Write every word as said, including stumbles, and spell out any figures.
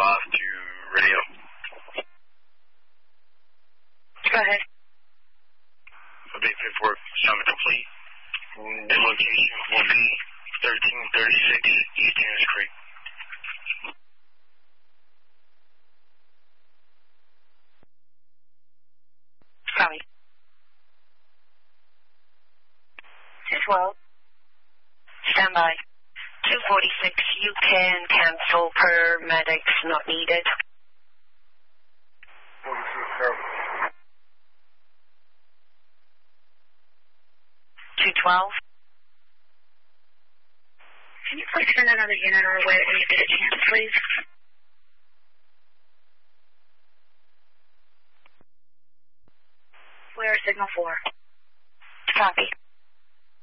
off to radio. Go ahead. Update paperwork, summit complete. The location will be thirteen thirty-six East Hannah's Creek. Copy. two twelve. Stand by. two forty-six, you can cancel per medics not needed. two twelve. Can you please send another unit our way when you get a chance, please? Where is signal four? Copy.